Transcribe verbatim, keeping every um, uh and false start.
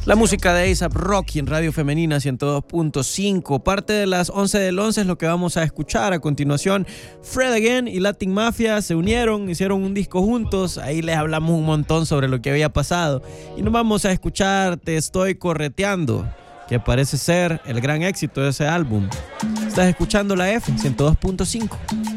La música de A$AP Rocky en Radio Femenina ciento dos punto cinco. Parte de las once del once es lo que vamos a escuchar. A continuación, Fred Again y Latin Mafia se unieron, hicieron un disco juntos. Ahí les hablamos un montón sobre lo que había pasado. Y nos vamos a escuchar Te Estoy Correteando, que parece ser el gran éxito de ese álbum. Estás escuchando la F ciento dos punto cinco.